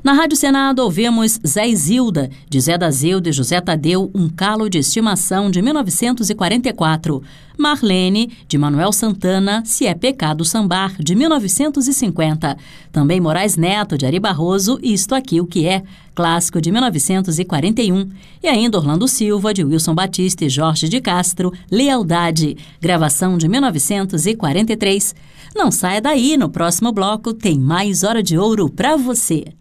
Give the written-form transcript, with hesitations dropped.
Na Rádio Senado ouvimos Zé Isilda, de Zé da Zilda e José Tadeu, Um Calo de Estimação, de 1944. Marlene, de Manuel Santana, Se é Pecado Sambar, de 1950. Também Moraes Neto, de Ari Barroso, Isto Aqui o que é, clássico de 1941. E ainda Orlando Silva, de Wilson Batista e Jorge de Castro, Lealdade, gravação de 1943. Não saia daí, no próximo bloco tem mais Hora de Ouro pra você.